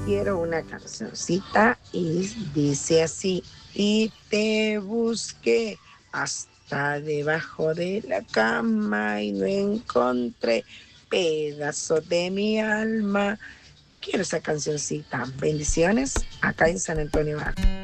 quiero una cancioncita y dice así: y te busqué hasta debajo de la cama y no encontré pedazo de mi alma. Quiero esa cancioncita. Bendiciones acá en San Antonio Bar.